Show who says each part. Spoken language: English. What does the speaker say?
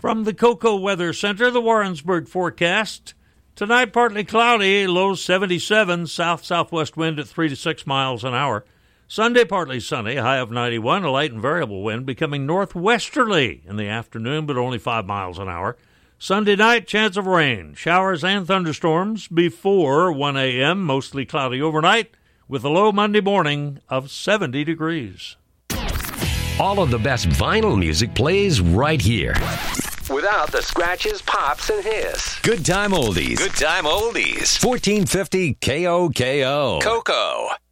Speaker 1: From the Cocoa Weather Center, the Warrensburg forecast. Tonight, partly cloudy, low 77, south-southwest wind at 3 to 6 miles an hour. Sunday, partly sunny, high of 91, a light and variable wind becoming northwesterly in the afternoon, but only 5 miles an hour. Sunday night, chance of rain, showers and thunderstorms before 1 a.m., mostly cloudy overnight, with a low Monday morning of 70 degrees.
Speaker 2: All of the best vinyl music plays right here.
Speaker 3: Without the scratches, pops, and hiss.
Speaker 2: Good time oldies.
Speaker 3: Good time oldies.
Speaker 2: 1450 KOKO.
Speaker 3: Cocoa.